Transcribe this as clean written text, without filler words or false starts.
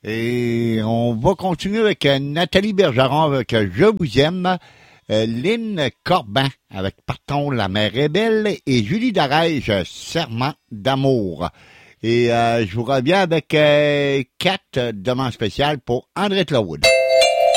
Et on va continuer avec Nathalie Bergeron avec Je vous aime, Lynn Corbin avec Partons, la mer est belle et Julie Darège, Serment d'amour. Et je vous reviens avec 4 demandes spéciales pour André Claude.